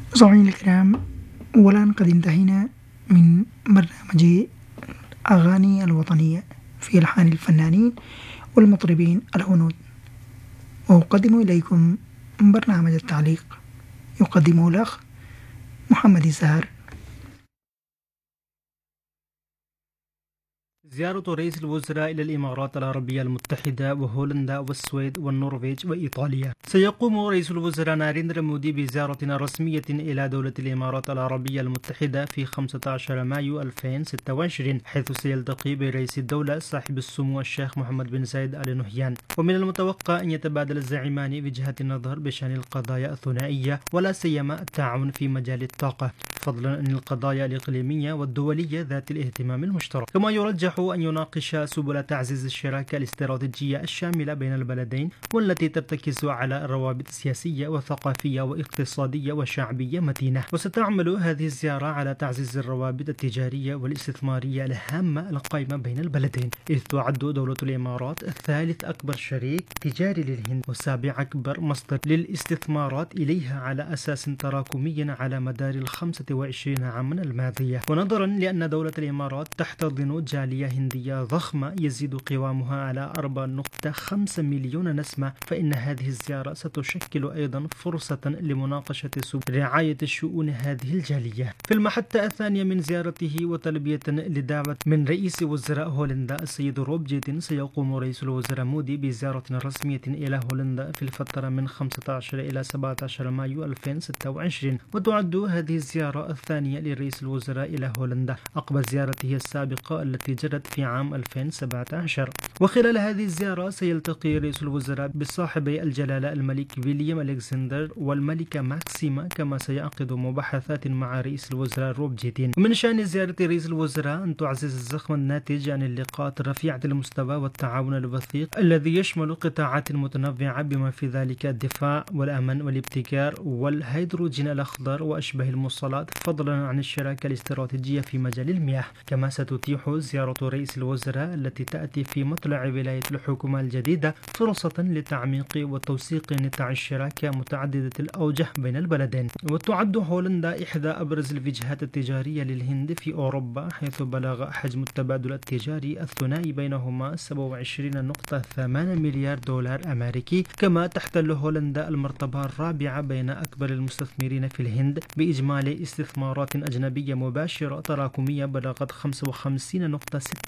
مستمعينا الكرام، والآن قد انتهينا من برنامج أغاني الوطنية في ألحان الفنانين والمطربين الهنود، وأقدم إليكم برنامج التعليق يقدمه الأخ محمد سهر. زيارة رئيس الوزراء إلى الإمارات العربية المتحدة وهولندا والسويد والنرويج وإيطاليا. سيقوم رئيس الوزراء ناريندرا مودي بزيارة رسمية إلى دولة الإمارات العربية المتحدة في 15 مايو 2026، حيث سيلتقي برئيس الدولة صاحب السمو الشيخ محمد بن زايد آل نهيان. ومن المتوقع أن يتبادل الزعيمان وجهات النظر بشأن القضايا الثنائية، ولا سيما التعاون في مجال الطاقة، فضلا عن القضايا الإقليمية والدولية ذات الاهتمام المشترك. كما يرجح أن يناقش سبل تعزيز الشراكة الاستراتيجية الشاملة بين البلدين، والتي ترتكز على روابط سياسية وثقافية واقتصادية وشعبية متينة. وستعمل هذه الزيارة على تعزيز الروابط التجارية والاستثمارية الهامة القائمة بين البلدين، إذ تعد دولة الإمارات ثالث أكبر شريك تجاري للهند وسابع أكبر مصدر للاستثمارات إليها على أساس تراكمي على مدار 25 عاما الماضية. ونظرا لأن دولة الإمارات تحتضن جالية هندية ضخمة يزيد قوامها على 4.5 مليون نسمة، فإن هذه الزيارة ستشكل أيضا فرصة لمناقشة سبل رعاية شؤون هذه الجالية. في المحطة الثانية من زيارته وتلبية لدعوة من رئيس وزراء هولندا السيد روب جيتن، سيقوم رئيس الوزراء مودي بزيارة رسمية إلى هولندا في الفترة من 15 إلى 17 مايو 2026، وتعد هذه الزيارة الثانية لرئيس الوزراء إلى هولندا عقب زيارته السابقة التي جرت في عام 2017. وخلال هذه الزيارة سيلتقي رئيس الوزراء بصاحبي الجلالة الملك ويليام ألكسندر والملكة ماكسيما، كما سيعقد مباحثات مع رئيس الوزراء روب جيتين. ومن شأن زيارة رئيس الوزراء أن تعزز الزخم الناتج عن اللقاءات رفيعة المستوى والتعاون الوثيق الذي يشمل قطاعات متنوعة بما في ذلك الدفاع والأمن والابتكار والهيدروجين الأخضر وأشبه الموصلات، فضلا عن الشراكة الاستراتيجية في مجال المياه. كما ستتيح زيارة رئيس الوزراء التي تأتي في مطلع ولاية الحكومة الجديدة فرصة لتعميق وتوثيق نطاع الشراكة متعددة الأوجه بين البلدين. وتعد هولندا إحدى أبرز الوجهات التجارية للهند في أوروبا، حيث بلغ حجم التبادل التجاري الثنائي بينهما 27.8 مليار دولار أمريكي. كما تحتل هولندا المرتبة الرابعة بين أكبر المستثمرين في الهند بإجمالي استثمارات أجنبية مباشرة تراكمية بلغت 55.6